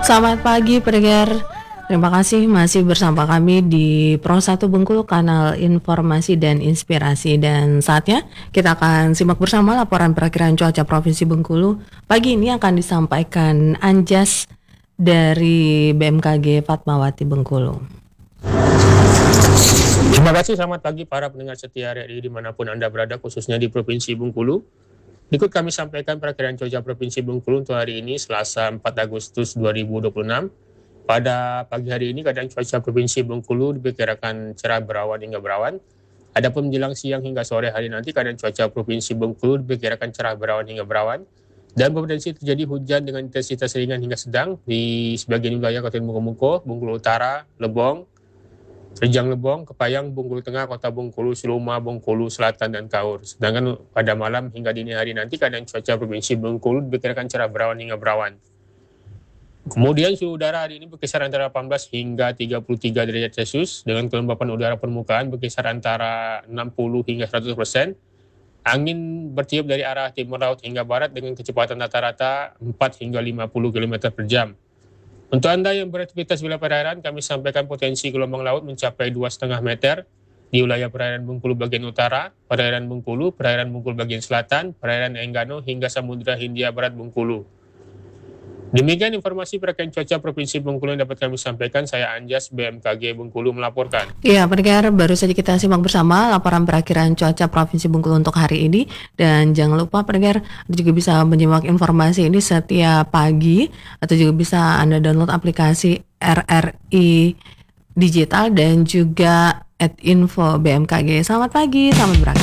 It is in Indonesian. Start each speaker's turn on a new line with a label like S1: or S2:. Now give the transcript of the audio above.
S1: Selamat pagi pendengar. Terima kasih masih bersama kami di Pro 1 Bengkulu, kanal informasi dan inspirasi. Dan saatnya kita akan simak bersama laporan perakiraan cuaca Provinsi Bengkulu. Pagi ini akan disampaikan Anjas dari BMKG Fatmawati Bengkulu.
S2: Terima kasih, selamat pagi para pendengar setia RRI dimanapun Anda berada, khususnya di Provinsi Bengkulu. Berikut kami sampaikan perakiraan cuaca Provinsi Bengkulu untuk hari ini, Selasa 4 Agustus 2026. Pada pagi hari ini, keadaan cuaca Provinsi Bengkulu diperkirakan cerah berawan hingga berawan. Adapun menjelang siang hingga sore hari nanti, keadaan cuaca Provinsi Bengkulu diperkirakan cerah berawan hingga berawan. Dan berpotensi terjadi hujan dengan intensitas ringan hingga sedang di sebagian wilayah Kabupaten Muko, Bengkulu Utara, Lebong, Rejang Lebong, Kepayang, Bengkulu Tengah, Kota Bengkulu, Siloma, Bengkulu Selatan, dan Kaur. Sedangkan pada malam hingga dini hari nanti, keadaan cuaca Provinsi Bengkulu diperkirakan cerah berawan hingga berawan. Kemudian suhu udara hari ini berkisar antara 18 hingga 33 derajat Celcius, dengan kelembapan udara permukaan berkisar antara 60 hingga 100%. Angin bertiup dari arah timur laut hingga barat dengan kecepatan rata-rata 4 hingga 50 km per jam. Untuk Anda yang beraktivitas di wilayah perairan, kami sampaikan potensi gelombang laut mencapai 2,5 meter di wilayah perairan Bengkulu bagian utara, perairan Bengkulu bagian selatan, perairan Enggano, hingga Samudra Hindia Barat Bengkulu. Demikian informasi perakiraan cuaca Provinsi Bengkulu yang dapat kami sampaikan. Saya Anjas, BMKG Bengkulu melaporkan.
S1: Iya, pendengar, baru saja kita simak bersama laporan perakiraan cuaca Provinsi Bengkulu untuk hari ini. Dan jangan lupa pendengar, Anda juga bisa menyimak informasi ini setiap pagi, atau juga bisa Anda download aplikasi RRI Digital dan juga @info BMKG. Selamat pagi, selamat beraktivitas.